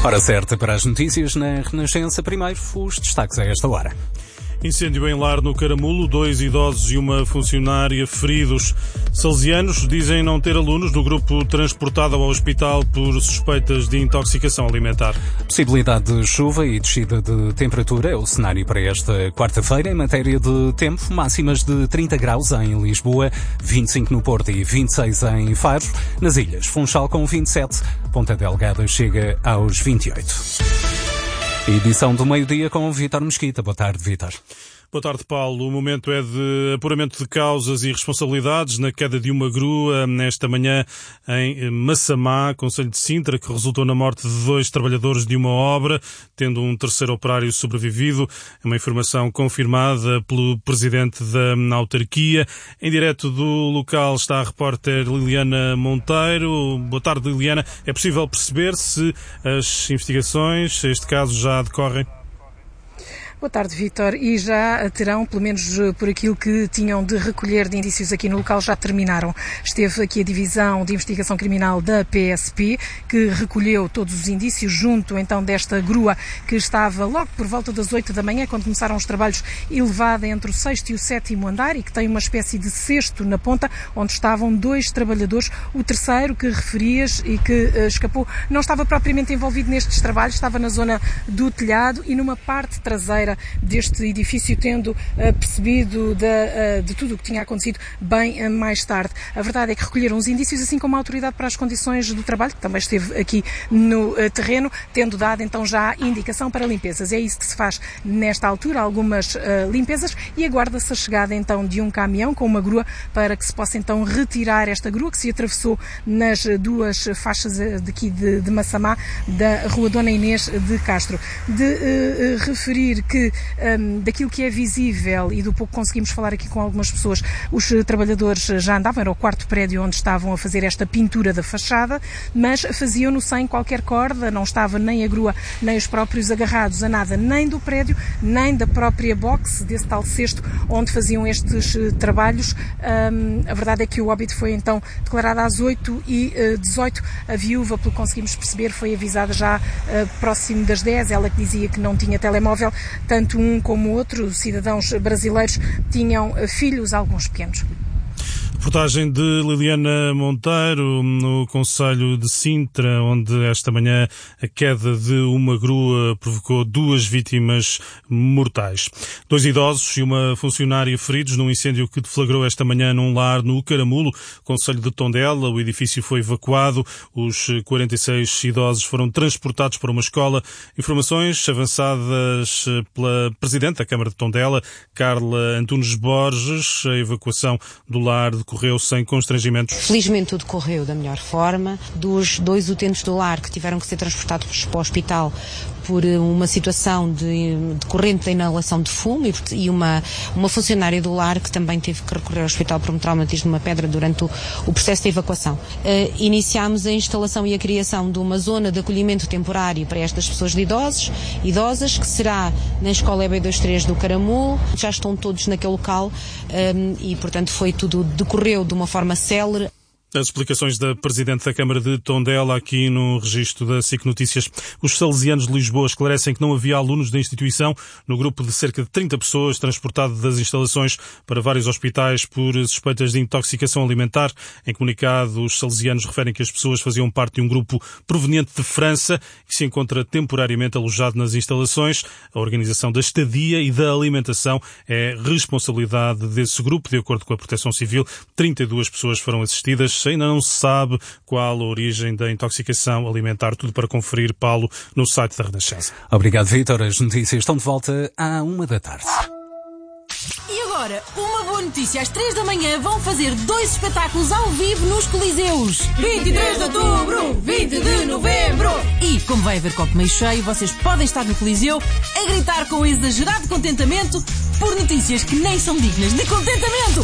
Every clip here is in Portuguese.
Hora certa para as notícias na Renascença. Primeiro, os destaques a esta hora. Incêndio em lar no Caramulo, 2 idosos e uma funcionária feridos. Salesianos dizem não ter alunos do grupo transportado ao hospital por suspeitas de intoxicação alimentar. Possibilidade de chuva e descida de temperatura é o cenário para esta quarta-feira. Em matéria de tempo, máximas de 30 graus em Lisboa, 25 no Porto e 26 em Faro. Nas ilhas, Funchal com 27, Ponta Delgada chega aos 28. Edição do meio-dia com o Vítor Mesquita. Boa tarde, Vítor. Boa tarde, Paulo. O momento é de apuramento de causas e responsabilidades na queda de uma grua nesta manhã em Massamá, concelho de Sintra, que resultou na morte de 2 trabalhadores de uma obra, tendo um terceiro operário sobrevivido. É uma informação confirmada pelo presidente da autarquia. Em direto do local está a repórter Liliana Monteiro. Boa tarde, Liliana. É possível perceber se as investigações, este caso, já decorrem? Boa tarde, Vítor. E já terão, pelo menos por aquilo que tinham de recolher de indícios aqui no local, já terminaram. Esteve aqui a Divisão de Investigação Criminal da PSP, que recolheu todos os indícios junto então desta grua que estava logo por volta das 8 da manhã, quando começaram os trabalhos, elevada entre o 6º e o 7º andar e que tem uma espécie de cesto na ponta, onde estavam 2 trabalhadores. O terceiro que referias e que escapou não estava propriamente envolvido nestes trabalhos, estava na zona do telhado e numa parte traseira deste edifício, tendo percebido de tudo o que tinha acontecido bem mais tarde. A verdade é que recolheram os indícios, assim como a autoridade para as condições do trabalho, que também esteve aqui no terreno, tendo dado então já indicação para limpezas. É isso que se faz nesta altura, algumas limpezas, e aguarda-se a chegada então de um caminhão com uma grua para que se possa então retirar esta grua que se atravessou nas 2 faixas daqui de Massamá, da Rua Dona Inês de Castro. De referir que daquilo que é visível e do pouco que conseguimos falar aqui com algumas pessoas, os trabalhadores já andavam, era o 4º prédio onde estavam a fazer esta pintura da fachada, mas faziam-no sem qualquer corda, não estava nem a grua nem os próprios agarrados a nada, nem do prédio, nem da própria box, desse tal cesto onde faziam estes trabalhos. A verdade é que o óbito foi então declarado às 8h18. A viúva, pelo que conseguimos perceber, foi avisada já próximo das 10, ela que dizia que não tinha telemóvel. Tanto um como o outro, cidadãos brasileiros, tinham filhos, alguns pequenos. Reportagem de Liliana Monteiro, no concelho de Sintra, onde esta manhã a queda de uma grua provocou 2 vítimas mortais. 2 idosos e uma funcionária feridos num incêndio que deflagrou esta manhã num lar no Caramulo, concelho de Tondela. O edifício foi evacuado. Os 46 idosos foram transportados para uma escola. Informações avançadas pela Presidente da Câmara de Tondela, Carla Antunes Borges. A evacuação do lar decorreu sem constrangimentos. Felizmente tudo correu da melhor forma. Dos 2 utentes do lar que tiveram que ser transportados para o hospital por uma situação decorrente da inalação de fumo e uma funcionária do lar que também teve que recorrer ao hospital por um traumatismo de uma pedra durante o processo de evacuação. Iniciámos a instalação e a criação de uma zona de acolhimento temporário para estas pessoas de idosas, que será na escola EB23 do Caramulo. Já estão todos naquele local e, portanto, decorreu de uma forma célere. As explicações da Presidente da Câmara de Tondela aqui no registro da SIC Notícias. Os salesianos de Lisboa esclarecem que não havia alunos da instituição no grupo de cerca de 30 pessoas transportado das instalações para vários hospitais por suspeitas de intoxicação alimentar. Em comunicado, os salesianos referem que as pessoas faziam parte de um grupo proveniente de França que se encontra temporariamente alojado nas instalações. A organização da estadia e da alimentação é responsabilidade desse grupo. De acordo com a Proteção Civil, 32 pessoas foram assistidas. Ainda não se sabe qual a origem da intoxicação alimentar. Tudo para conferir, Paulo, no site da Renascença. Obrigado, Vítor. As notícias estão de volta à 1 da tarde. E agora, uma boa notícia. Às 3 da manhã vão fazer 2 espetáculos ao vivo nos Coliseus. 23 de outubro, 20 de novembro. E, como vai haver copo meio cheio, vocês podem estar no Coliseu a gritar com exagerado contentamento por notícias que nem são dignas de contentamento.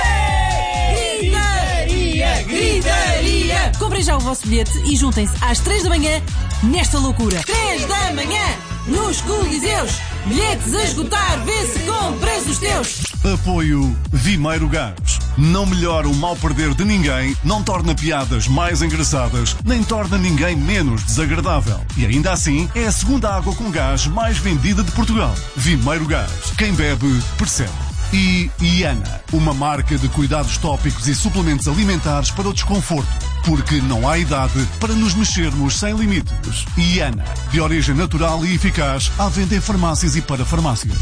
Gritaria! Comprem já o vosso bilhete e juntem-se às 3 da manhã nesta loucura. 3 da manhã nos Coliseus. Bilhetes a esgotar, vê se compras os teus. Apoio Vimeiro Gás. Não melhora o mal perder de ninguém, não torna piadas mais engraçadas, nem torna ninguém menos desagradável. E ainda assim, é a segunda água com gás mais vendida de Portugal. Vimeiro Gás. Quem bebe, percebe. E Iana, uma marca de cuidados tópicos e suplementos alimentares para o desconforto. Porque não há idade para nos mexermos sem limites. Iana, de origem natural e eficaz, à venda em farmácias e para farmácias.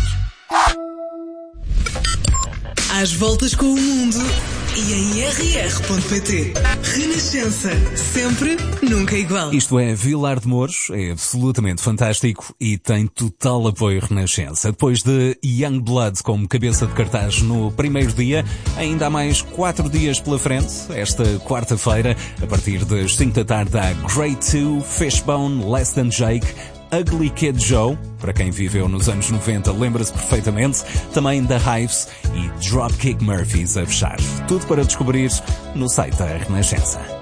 Às voltas com o mundo e em rr.pt. Renascença. Sempre, nunca igual. Isto é Vilar de Mouros, é absolutamente fantástico e tem total apoio Renascença. Depois de Youngblood como cabeça de cartaz no primeiro dia, ainda há mais 4 dias pela frente. Esta quarta-feira, a partir das 5 da tarde, há Grey 2, Fishbone, Less Than Jake, Ugly Kid Joe, para quem viveu nos anos 90 lembra-se perfeitamente, também The Hives e Dropkick Murphys a fechar. Tudo para descobrir no site da Renascença.